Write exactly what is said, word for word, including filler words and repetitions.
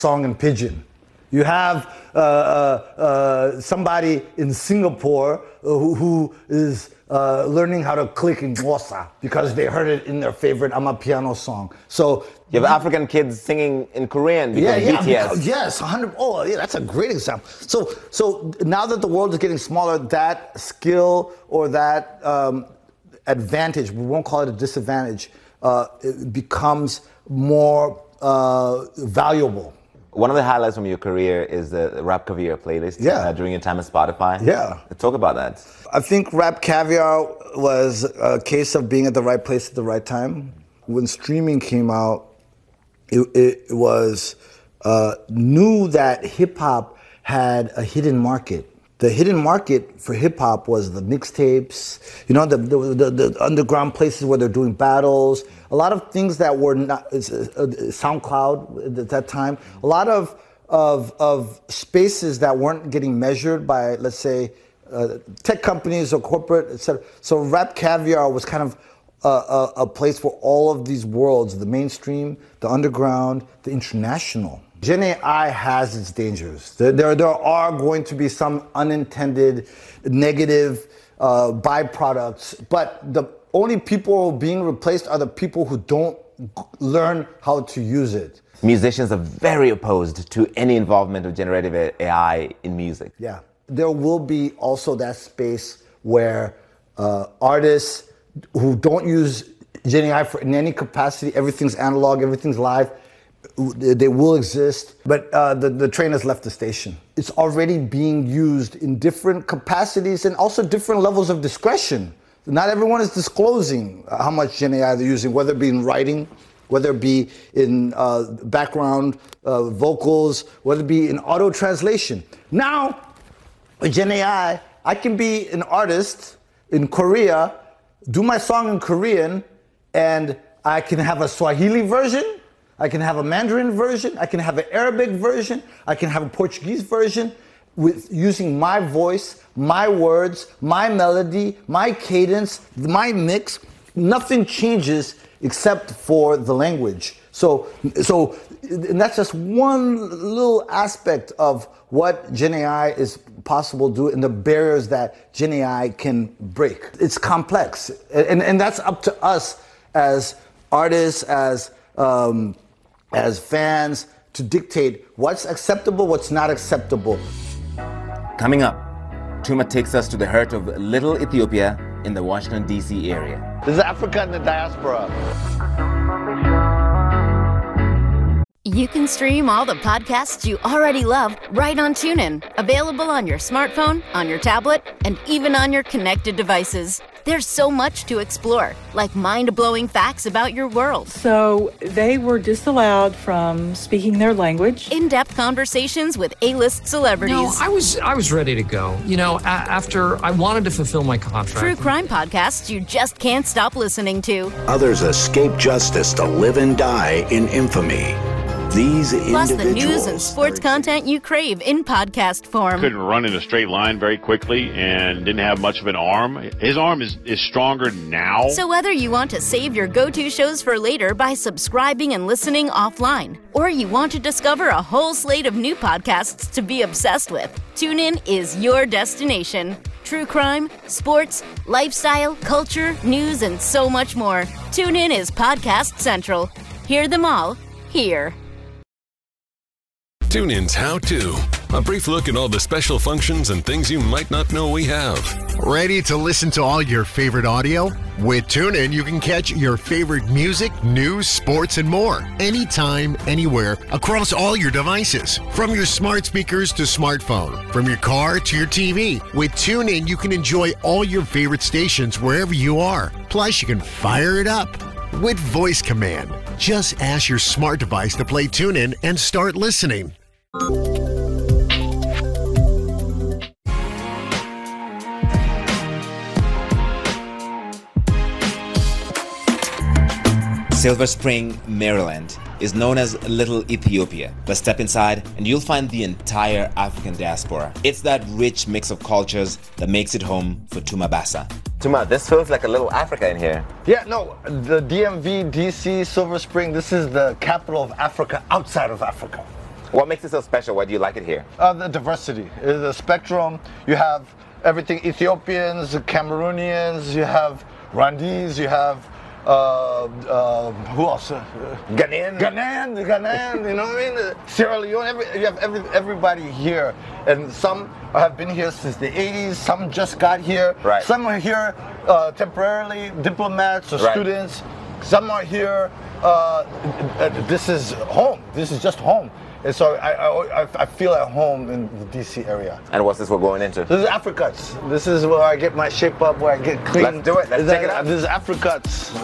song in Pidgin. You have uh, uh, uh, somebody in Singapore who, who is uh, learning how to click in Xhosa because they heard it in their favorite Amapiano song. So you have African kids singing in Korean because yeah, yeah, B T S. Because, yes, one hundred. Oh, yeah, that's a great example. So, so now that the world is getting smaller, that skill or that um, advantage, we won't call it a disadvantage, uh, it becomes more uh, valuable. One of the highlights from your career is the Rap Caviar playlist yeah. uh, during your time at Spotify. Yeah. Talk about that. I think Rap Caviar was a case of being at the right place at the right time. When streaming came out, it, it was uh, knew that hip-hop had a hidden market. The hidden market for hip-hop was the mixtapes, you know, the, the, the, the underground places where they're doing battles, a lot of things that were not, uh, SoundCloud at that time, a lot of, of, of spaces that weren't getting measured by, let's say, uh, tech companies or corporate, et cetera. So Rap Caviar was kind of a, a, a place for all of these worlds, the mainstream, the underground, the international. Gen A I has its dangers. There, there, there are going to be some unintended negative uh, byproducts, but the only people being replaced are the people who don't learn how to use it. Musicians are very opposed to any involvement of generative A I in music. Yeah. There will be also that space where uh, artists who don't use Gen A I for, in any capacity, everything's analog, everything's live, they will exist, but uh, the, the train has left the station. It's already being used in different capacities and also different levels of discretion. Not everyone is disclosing how much Gen A I they're using, whether it be in writing, whether it be in uh, background uh, vocals, whether it be in auto translation. Now, with Gen A I, I can be an artist in Korea, do my song in Korean, and I can have a Swahili version, I can have a Mandarin version, I can have an Arabic version, I can have a Portuguese version with using my voice, my words, my melody, my cadence, my mix. Nothing changes except for the language. So, so and that's just one little aspect of what Gen A I is possible to do and the barriers that Gen A I can break. It's complex, and, and that's up to us as artists, as um, as fans, to dictate what's acceptable, what's not acceptable. Coming up, Tuma takes us to the heart of Little Ethiopia in the Washington, D C area. This is Africa in the diaspora. You can stream all the podcasts you already love right on TuneIn. Available on your smartphone, on your tablet, and even on your connected devices. There's so much to explore, like mind-blowing facts about your world. So they were disallowed from speaking their language. In-depth conversations with A-list celebrities. No, I was I was ready to go. You know, a- after I wanted to fulfill my contract. True crime podcasts you just can't stop listening to. Others escape justice to live and die in infamy. These Plus the individuals news and sports content you crave in podcast form. Couldn't run in a straight line very quickly and didn't have much of an arm. His arm is, is stronger now. So whether you want to save your go-to shows for later by subscribing and listening offline, or you want to discover a whole slate of new podcasts to be obsessed with, TuneIn is your destination. True crime, sports, lifestyle, culture, news, and so much more. TuneIn is Podcast Central. Hear them all here. TuneIn's How To. A brief look at all the special functions and things you might not know we have. Ready to listen to all your favorite audio? With TuneIn, you can catch your favorite music, news, sports, and more. Anytime, anywhere, across all your devices. From your smart speakers to smartphone. From your car to your T V. With TuneIn, you can enjoy all your favorite stations wherever you are. Plus, you can fire it up with voice command. Just ask your smart device to play TuneIn and start listening. Silver Spring, Maryland is known as Little Ethiopia, but step inside and you'll find the entire African diaspora. It's that rich mix of cultures that makes it home for Tuma Basa. Tuma, this feels like a little Africa in here. Yeah, no, the D M V, D C, Silver Spring, this is the capital of Africa outside of Africa. What makes it so special? Why do you like it here? Uh, the diversity, uh, the spectrum. You have everything: Ethiopians, Cameroonians. You have Rwandese. You have uh, uh, who else? Uh, Ghanaian. Ghanaian, Ghanaian. You know what I mean? Sierra Leone. Every, you have every, everybody here, and some have been here since the eighties. Some just got here. Right. Some are here uh, temporarily, diplomats or Right. students. Some are here. Uh, this is home. This is just home. And so I, I, I feel at home in the D C area. And what's this we're going into? This is Africuts. This is where I get my shape up, where I get clean. Let's do it. Let's This check is- it out. This is Africuts.